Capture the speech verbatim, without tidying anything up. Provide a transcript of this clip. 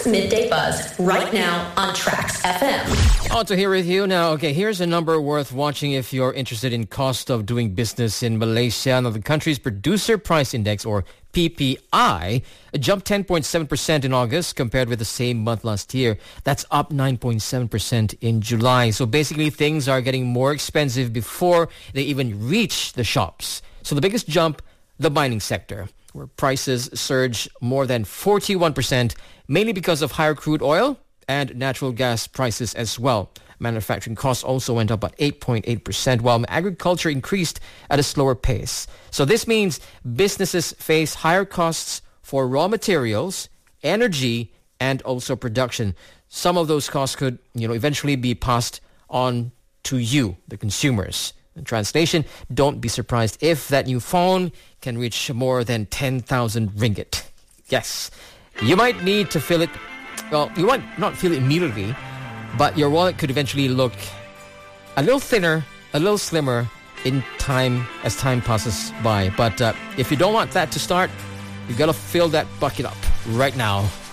Midday Buzz right now on Trax F M. On to here with you now. Okay, here's a number worth watching if you're interested in cost of doing business in Malaysia. Now, the country's Producer Price Index, or P P I, jumped ten point seven percent in August compared with the same month last year. That's up nine point seven percent in July. So basically, things are getting more expensive before they even reach the shops. So the biggest jump, the mining sector, where prices surged more than forty-one percent, mainly because of higher crude oil and natural gas prices as well. Manufacturing costs also went up by eight point eight percent, while agriculture increased at a slower pace. So this means businesses face higher costs for raw materials, energy, and also production. Some of those costs could, you know, eventually be passed on to you, the consumers. In translation, don't be surprised if that new phone can reach more than ten thousand ringgit. Yes, you might need to feel it. Well, you might not feel it immediately, but your wallet could eventually look a little thinner, a little slimmer in time as time passes by. But uh, if you don't want that to start, you got to fill that bucket up right now.